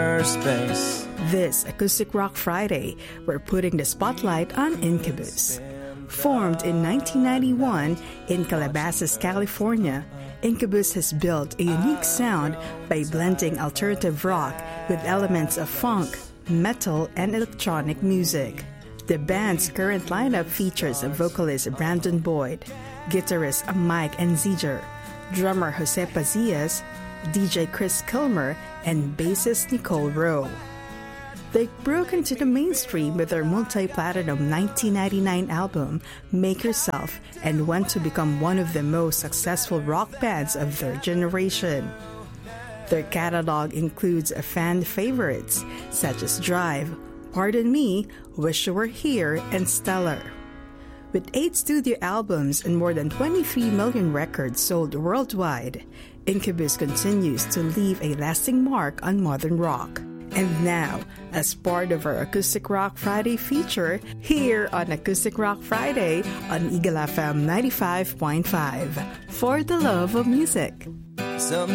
space. This Acoustic Rock Friday, we're putting the spotlight on Incubus. Formed in 1991 in Calabasas, California, Incubus has built a unique sound by blending alternative rock with elements of funk, metal, and electronic music. The band's current lineup features vocalist Brandon Boyd, guitarist Mike Enziger, drummer Jose Pazillas, DJ Chris Kilmer, and bassist Nicole Rowe. They broke into the mainstream with their multi-platinum 1999 album, Make Yourself, and went to become one of the most successful rock bands of their generation. Their catalog includes fan favorites such as Drive, Pardon Me, Wish You Were Here, and Stellar. With 8 studio albums and more than 23 million records sold worldwide, Incubus continues to leave a lasting mark on modern rock. And now, as part of our Acoustic Rock Friday feature, here on Acoustic Rock Friday on Eagle FM 95.5, for the love of music.